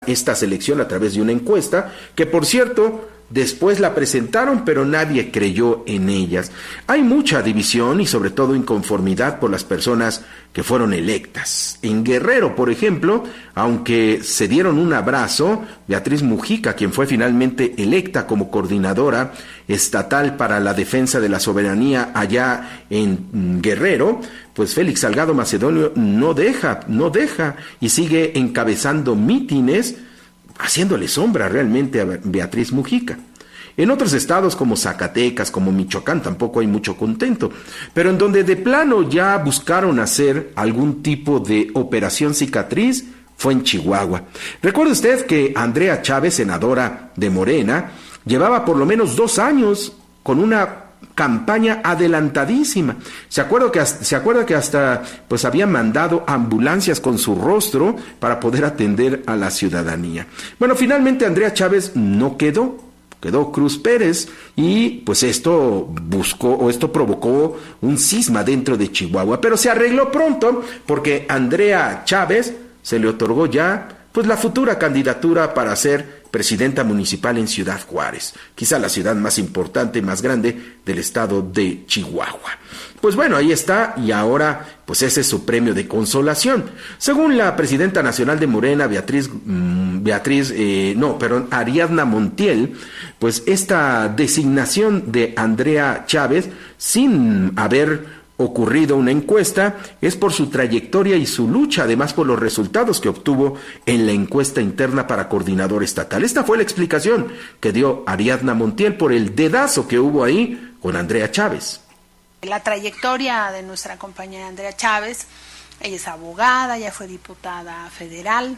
esta selección a través de una encuesta, que por cierto, después la presentaron, pero nadie creyó en ellas. Hay mucha división y sobre todo inconformidad por las personas que fueron electas. En Guerrero, por ejemplo, aunque se dieron un abrazo, Beatriz Mujica, quien fue finalmente electa como coordinadora estatal para la defensa de la soberanía allá en Guerrero, pues Félix Salgado Macedonio no deja y sigue encabezando mítines, haciéndole sombra realmente a Beatriz Mujica. En otros estados como Zacatecas, como Michoacán, tampoco hay mucho contento, pero en donde de plano ya buscaron hacer algún tipo de operación cicatriz fue en Chihuahua. ¿Recuerda usted que Andrea Chávez, senadora de Morena, llevaba por lo menos 2 años con una campaña adelantadísima? ¿Se acuerda que hasta pues habían mandado ambulancias con su rostro para poder atender a la ciudadanía? Bueno, finalmente Andrea Chávez no quedó Cruz Pérez, y pues esto provocó un cisma dentro de Chihuahua, pero se arregló pronto porque Andrea Chávez se le otorgó ya pues la futura candidatura para ser presidenta municipal en Ciudad Juárez, quizá la ciudad más importante y más grande del estado de Chihuahua. Pues bueno, ahí está, y ahora pues ese es su premio de consolación. Según la presidenta nacional de Morena, Ariadna Montiel, pues esta designación de Andrea Chávez, sin haber ocurrido una encuesta, es por su trayectoria y su lucha, además por los resultados que obtuvo en la encuesta interna para coordinador estatal. Esta fue la explicación que dio Ariadna Montiel por el dedazo que hubo ahí con Andrea Chávez. La trayectoria de nuestra compañera Andrea Chávez, ella es abogada, ya fue diputada federal,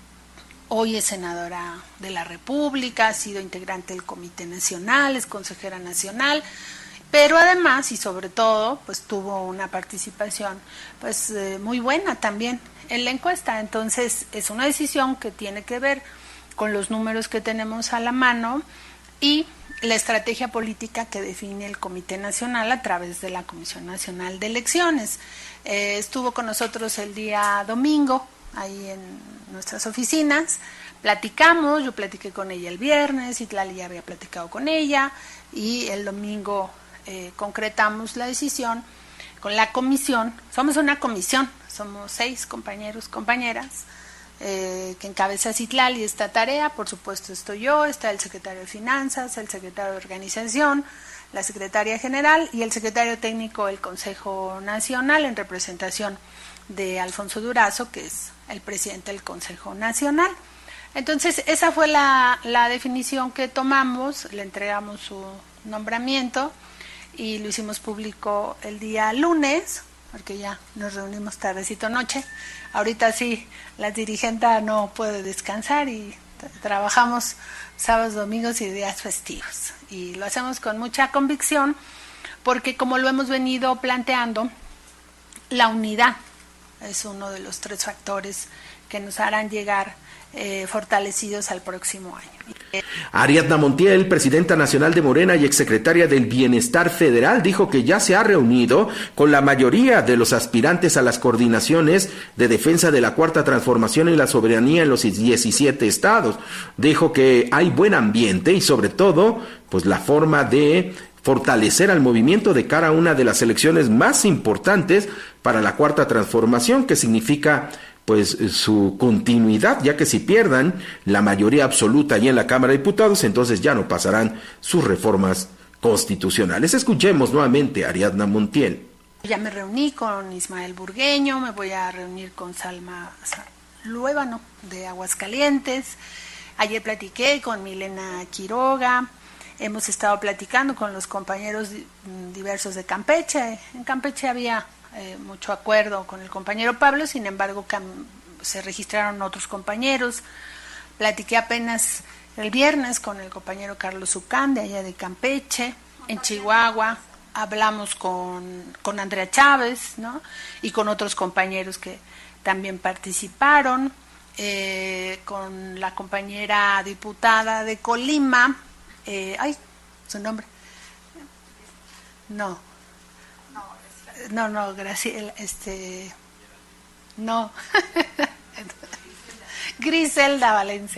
hoy es senadora de la República, ha sido integrante del Comité Nacional, es consejera nacional, pero además y sobre todo pues tuvo una participación pues muy buena también en la encuesta. Entonces es una decisión que tiene que ver con los números que tenemos a la mano y la estrategia política que define el Comité Nacional a través de la Comisión Nacional de Elecciones. Estuvo con nosotros el día domingo ahí en nuestras oficinas, platicamos, yo platiqué con ella el viernes, Itlali ya había platicado con ella, y el domingo concretamos la decisión con la comisión. Somos una comisión, somos 6 compañeros, compañeras, que encabeza Citlali esta tarea. Por supuesto estoy yo, está el secretario de Finanzas, el secretario de Organización, la secretaria general y el secretario técnico del Consejo Nacional, en representación de Alfonso Durazo, que es el presidente del Consejo Nacional. Entonces esa fue la definición que tomamos, le entregamos su nombramiento y lo hicimos público el día lunes, porque ya nos reunimos tardecito noche. Ahorita sí, la dirigenta no puede descansar y trabajamos sábados, domingos y días festivos. Y lo hacemos con mucha convicción porque, como lo hemos venido planteando, la unidad es uno de los 3 factores que nos harán llegar fortalecidos al próximo año. Ariadna Montiel, presidenta nacional de Morena y exsecretaria del Bienestar Federal, dijo que ya se ha reunido con la mayoría de los aspirantes a las coordinaciones de defensa de la Cuarta Transformación y la soberanía en los 17 estados. Dijo que hay buen ambiente y sobre todo, pues la forma de fortalecer al movimiento de cara a una de las elecciones más importantes para la Cuarta Transformación, que significa pues su continuidad, ya que si pierdan la mayoría absoluta allí en la Cámara de Diputados, entonces ya no pasarán sus reformas constitucionales. Escuchemos nuevamente a Ariadna Montiel. Ya me reuní con Ismael Burgueño, me voy a reunir con Salma Luébano de Aguascalientes, ayer platiqué con Milena Quiroga, hemos estado platicando con los compañeros diversos de Campeche. En Campeche había mucho acuerdo con el compañero Pablo, sin embargo se registraron otros compañeros. Platiqué apenas el viernes con el compañero Carlos Ucán de allá de Campeche. En Chihuahua hablamos con Andrea Chávez, ¿no? Y con otros compañeros que también participaron, con la compañera diputada de Colima, su nombre, no, Graciela, no, Griselda Valencia.